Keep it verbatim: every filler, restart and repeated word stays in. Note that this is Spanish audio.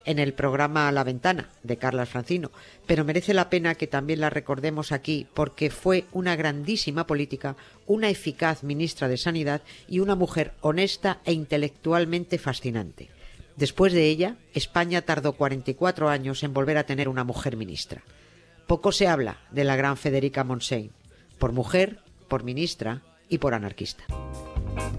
en el programa La Ventana de Carlas Francino, pero merece la pena que también la recordemos aquí porque fue una grandísima política, una eficaz ministra de Sanidad y una mujer honesta e intelectualmente fascinante. Después de ella, España tardó cuarenta y cuatro años en volver a tener una mujer ministra. Poco se habla de la gran Federica Montseny, por mujer, por ministra y por anarquista.